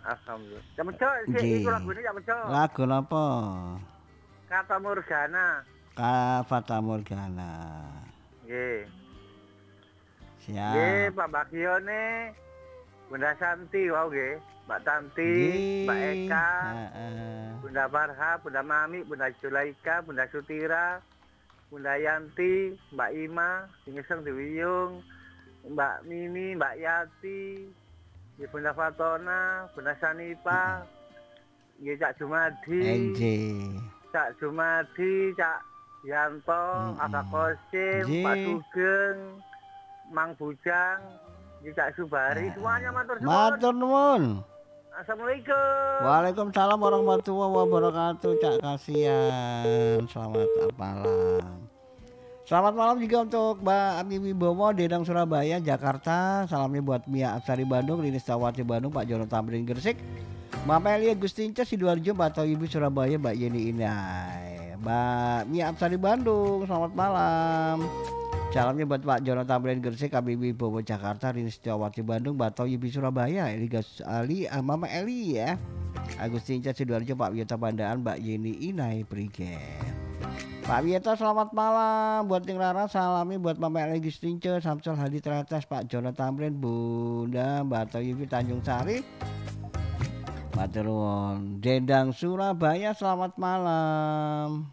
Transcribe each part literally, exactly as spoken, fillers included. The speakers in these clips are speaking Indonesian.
Alhamdulillah. Ya meco sik iku Nggih. lagune ya meco. Lagu napa? Fata Morgana. Ka Fata Morgana. Nggih. Nggih, Siap. Pak Bagione, Bunda Santi wau nggih, Mbak Tanti, Mbak Nggih, Eka, heeh. Bunda Farha, Bunda Mami, Bunda Zulaika, Bunda Sutira, Bunda Yanti, Mbak Ima, sing iseng diwiyung, Mbak Mimi, Mbak Yati, nggih Bunda Fatona, Bunda Sanipa, nggih Cak Jumadi, Enje. Cak Jumadi, Cak Yanto, Aka Mhm. Kosim, Pak Nggih. Sugeng, Mang Bujang, nggih Cak Subari, semuanya Heeh. matur suwun. Matur nuwun. Assalamualaikum. Waalaikumsalam warahmatullahi wabarakatuh, Cak Kasian. Selamat malam. Selamat malam juga untuk Mbak Ami Wibowo, Dedang Surabaya, Jakarta. Salamnya buat Mia Absari Bandung, Lilis Tawati Bandung, Pak Jono Tamrin Gresik, Mbak Melia Gustinca Sidoarjo, Mbak Toyibi Surabaya, Mbak Yeni Inai, Mbak Mia Absari Bandung. Selamat malam. Salamnya buat Pak Jono Tamrin Gresik, Abi Wibowo Jakarta, Lilis Tawati Bandung, Mbak Toyibi Surabaya, Eli Gas Ali, Mama Eli ya. Agustinca Sidoarjo, Pak Wiyota Bandaan, Mbak Yeni Inai Prigen. Pak Wiyata selamat malam. Buat Ting Rara salami buat Mama Elegis Tince, Samsul Hadi Tretes, Pak Jono Tamrin, Bunda Mbak Toyibi Tanjung Sari, Matur nuwun. Dendang Surabaya selamat malam.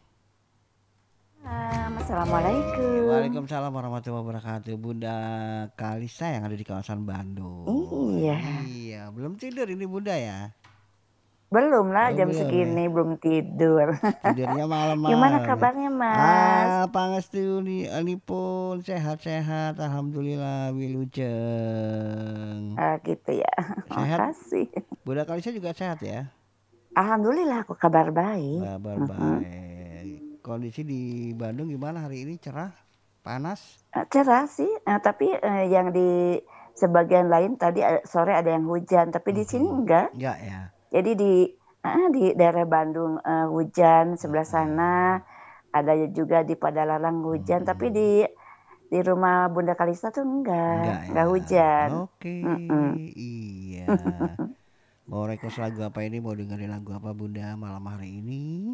Assalamualaikum. Waalaikumsalam warahmatullahi wabarakatuh. Bunda Kalisa yang ada di kawasan Bandung. Iya. Iya, belum tidur ini Bunda ya? Belum lah, Oh, jam belum, segini ya? belum tidur. Tidurnya malam-malam. Gimana kabarnya Mas? Ah, pangestu ni pun sehat-sehat, alhamdulillah wilujeng. Ah, gitu ya. Sehat. Makasih. Bunda Kalisa juga sehat ya? Alhamdulillah aku kabar baik. Kabar Mhm. baik. Kondisi di Bandung gimana hari ini? Cerah? Panas? Eh, cerah sih, eh, tapi eh, yang di sebagian lain tadi eh, sore ada yang hujan, tapi di sini enggak. Enggak ya. Jadi di eh, di daerah Bandung eh, hujan, sebelah sana ada juga di Padalarang hujan, tapi di di rumah Bunda Kalista tuh enggak, Enggak enggak ya. hujan. Oke, Mm-mm. iya. Mau request lagu apa ini? Mau dengerin lagu apa Bunda malam hari ini?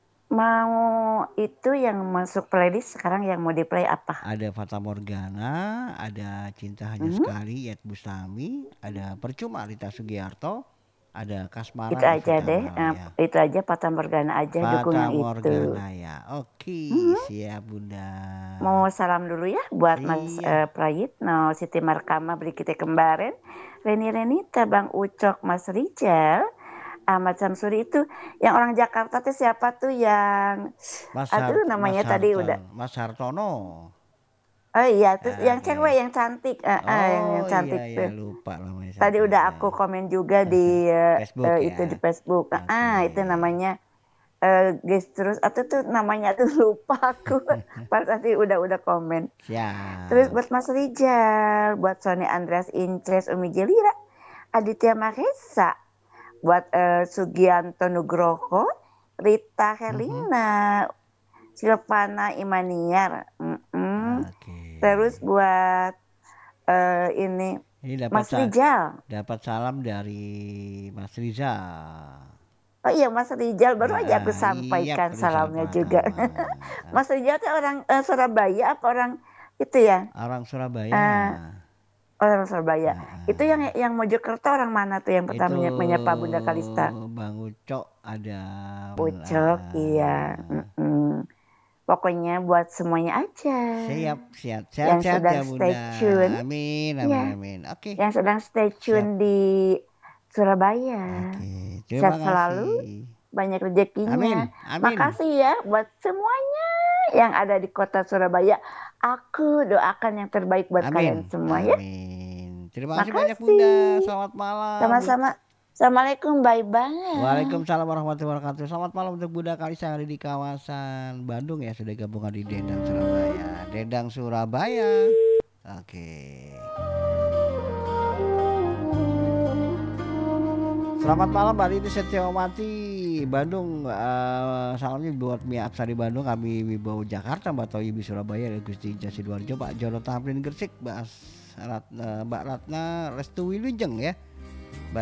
Mau itu yang masuk playlist sekarang yang mau di play apa? Ada Fata Morgana, ada Cinta Hanya Mhm. Sekali, Yet Bustami, ada Percuma Rita Sugiarto, ada Kasmaran Itu aja Evita deh, eh, Maya. itu aja Fata Morgana aja, dukung Fata yang itu. Morgana ya. Oke, Mhm. siap Bunda. Mau salam dulu ya buat Mas Iya. eh, Prayitno, Siti Markama, beli kita kembaren, Reni Renita, Bang Ucok, Mas Rijal, Ahmad Samsuri itu yang orang Jakarta tuh siapa tuh yang Mas aduh Hart, namanya Mas tadi Harton, udah Mas Hartono. oh iya tuh yang Oke. cewek yang cantik eh, eh, yang, yang Oh cantik iya tuh ya lupa namanya. tadi siapa udah ya. aku komen juga di eh, Facebook eh, ya. itu di Facebook Oke. ah itu namanya eh guys terus atau tuh namanya tuh lupa aku pas tadi udah udah komen. Siap. Terus buat Mas Rijal, buat Sony Andreas Inces, Umi Jelira, Aditya Mahesa, buat eh, Sugianto Nugroho, Rita Herlina, Silvana Imaniar, mm-mm. Oke. Terus buat eh, ini Ini dapat Mas sa- Rijal. dapat salam dari Mas Rizal. Oh iya Mas Rijal baru aja aku Ah, sampaikan iya, salamnya selamat juga. malam. Mas Rijal itu orang eh, Surabaya apa orang itu ya? Orang Surabaya. Eh, orang Surabaya. Ah, Itu yang yang Mojokerto orang mana tuh yang pertama itu menyapa Bunda Kalista? Bang Ucok ada. Ucok, Ah, iya. Mm-mm. Pokoknya buat semuanya aja. Siap, siap, Yang sehat-sehat sedang ya stay Bunda. tune. Amin, amin, Iya. amin. Oke. Yang sedang stay tune di Surabaya. Oke, terima Sehat selalu, kasih. banyak rezekinya. Amin, amin. Makasih ya buat semuanya yang ada di kota Surabaya. Aku doakan yang terbaik buat kalian Amin, semua ya. amin. Terima kasih banyak Makasih. Bunda. Selamat malam. Sama-sama. Assalamualaikum, bye-bye. Waalaikumsalam warahmatullahi wabarakatuh. Selamat malam untuk Bunda Kalisa yang ada di kawasan Bandung ya, sudah gabungan di Dendang Surabaya. Dendang Surabaya. Oke. Selamat malam Mbak Rini Setiawati Bandung. Uh, salamnya buat Mia Absari Bandung, kami Wibowo Jakarta, Mbak Toyibi Surabaya, Gusti Ija Sidoarjo, Pak Jono Tamrin Gresik, Mbak Ratna, Mbak Ratna Restu Wilujeng ya.